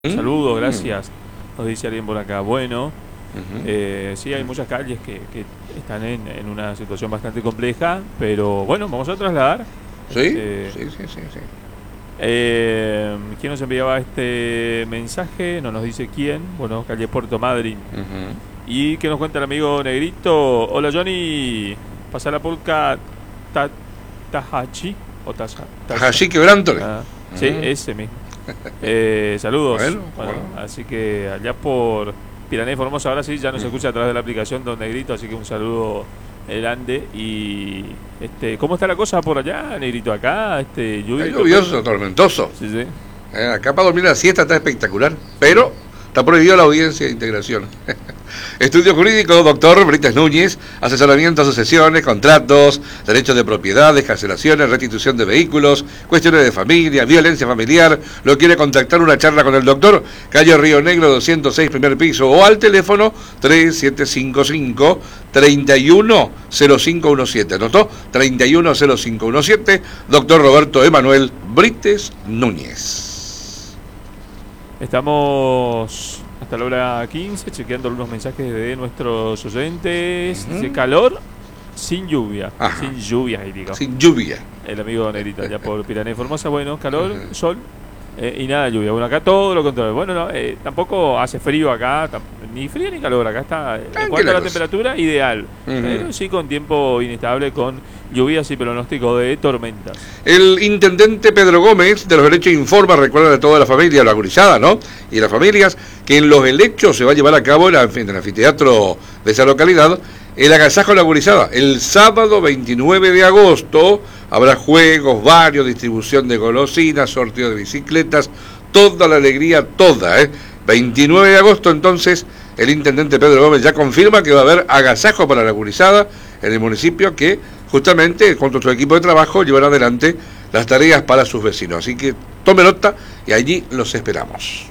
Saludos, gracias. Nos dice alguien por acá. Bueno, sí, hay muchas calles que están en una situación bastante compleja, pero bueno, vamos a trasladar. Sí. ¿Quién nos enviaba este mensaje? No nos dice quién. Bueno, calle Puerto Madryn. ¿Y qué nos cuenta el amigo Negrito? Hola, Johnny. Pasa la polca Tahachi o Tahachi Quebranto. Sí, ese mismo. Saludos. Bueno, así que allá por Pirané Formosa, ahora sí ya nos escucha a través de la aplicación Don Negrito, así que un saludo grande. Y ¿cómo está la cosa por allá, Negrito? Acá, lluvioso, tormentoso. Sí. Acá para dormir la siesta está espectacular, pero está prohibido la audiencia de integración. Estudio Jurídico, doctor Brites Núñez, asesoramiento a sucesiones, contratos, derechos de propiedades, cancelaciones, restitución de vehículos, cuestiones de familia, violencia familiar. ¿Lo quiere contactar? Una charla con el doctor? Calle Río Negro 206, primer piso, o al teléfono 3755-310517. ¿Anotó? 310517, doctor Roberto Emanuel Brites Núñez. Estamos hasta la hora 15, chequeando algunos mensajes de nuestros oyentes. Dice calor sin lluvia. Ajá. Sin lluvia, ahí digo. Sin lluvia. El amigo Negrito, allá por Pirané Formosa. Bueno, calor, sol y nada de lluvia. Bueno, acá todo lo contrario. Bueno, no, tampoco hace frío acá, ni frío ni calor. Acá está, en cuanto a la temperatura, ideal. Pero sí con tiempo inestable, con lluvias y pronóstico de tormentas. El intendente Pedro Gómez de los Helechos informa, recuerda a toda la familia, la gurizada, ¿no? Y las familias, que en los Helechos se va a llevar a cabo en el anfiteatro de esa localidad el agasajo de la gurizada. El sábado 29 de agosto habrá juegos varios, distribución de golosinas, sorteo de bicicletas, toda la alegría, toda, 29 de agosto, entonces, el intendente Pedro Gómez ya confirma que va a haber agasajo para la gurizada en el municipio, que justamente junto a su equipo de trabajo llevará adelante las tareas para sus vecinos. Así que tome nota y allí los esperamos.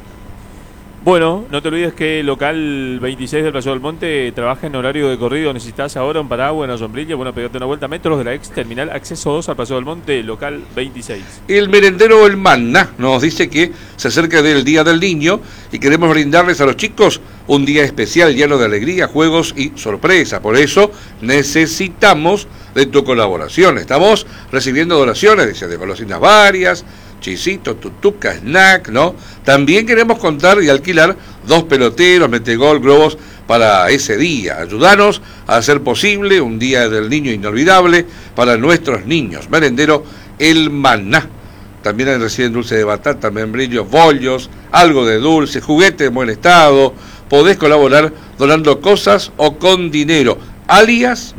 Bueno, no te olvides que el local 26 del Paseo del Monte trabaja en horario de corrido. Necesitas ahora un paraguas, una sombrilla. Bueno, pegate una vuelta, metros de la ex terminal, acceso 2 al Paseo del Monte, local 26. El merendero El Manna nos dice que se acerca del Día del Niño y queremos brindarles a los chicos un día especial lleno de alegría, juegos y sorpresa. Por eso necesitamos de tu colaboración. Estamos recibiendo donaciones, dice, de golosinas varias, chisito, tutuca, snack, ¿no? También queremos contar y alquilar 2 peloteros, metegol, globos para ese día. Ayúdanos a hacer posible un día del niño inolvidable para nuestros niños. Merendero El Maná. También reciben dulce de batata, membrillos, bollos, algo de dulce, juguete en buen estado. Podés colaborar donando cosas o con dinero. Alias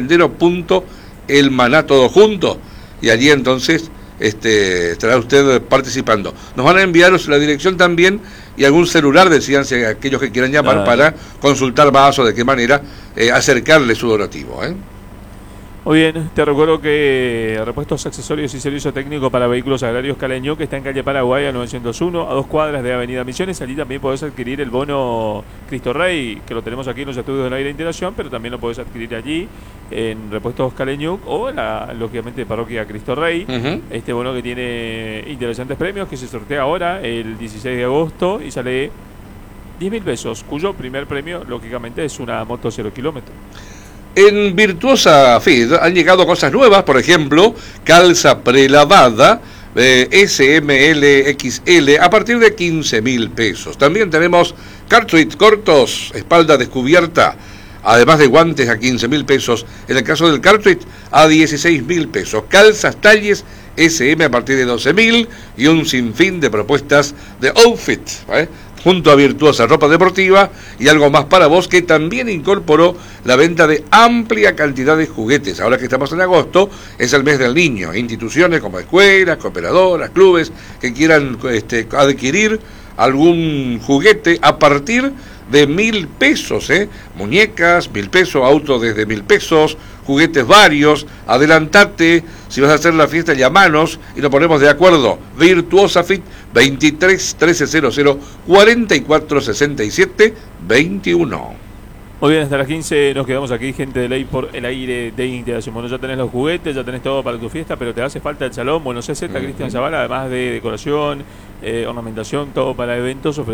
merendero.elmaná, todo junto. Y allí entonces estará usted participando. Nos van a enviaros la dirección también y algún celular, decían aquellos que quieran llamar, para consultar más o de qué manera acercarle su donativo. Muy bien, te recuerdo que Repuestos, Accesorios y Servicio Técnico para Vehículos Agrarios Caleñuc, que está en calle Paraguay, a 901, a 2 cuadras de Avenida Misiones. Allí también podés adquirir el bono Cristo Rey, que lo tenemos aquí en los estudios de la Integración, pero también lo podés adquirir allí en Repuestos Caleñuc o lógicamente Parroquia Cristo Rey. Este bono que tiene interesantes premios, que se sortea ahora el 16 de agosto y sale 10.000 pesos, cuyo primer premio lógicamente es una moto 0 kilómetros. En Virtuosa Fit han llegado cosas nuevas, por ejemplo, calza prelavada SML-XL a partir de 15.000 pesos. También tenemos cartridge cortos, espalda descubierta, además de guantes a 15.000 pesos. En el caso del cartridge, a 16.000 pesos. Calzas talles SM a partir de 12.000 y un sinfín de propuestas de outfit, junto a Virtuosa Ropa Deportiva y algo más para vos, que también incorporó la venta de amplia cantidad de juguetes. Ahora que estamos en agosto, es el mes del niño. Instituciones como escuelas, cooperadoras, clubes que quieran adquirir algún juguete a partir de 1.000 pesos, muñecas, 1.000 pesos, autos desde 1.000 pesos, juguetes varios. Adelantate, si vas a hacer la fiesta, llamanos y nos ponemos de acuerdo. Virtuosa Fit 23 1300 44 67 21. Muy bien, hasta las 15 nos quedamos aquí, gente de ley por el aire de Integración. Bueno, ya tenés los juguetes, ya tenés todo para tu fiesta, pero te hace falta el salón. Bueno, CZ Cristian Zavala, además de decoración, ornamentación, todo para eventos.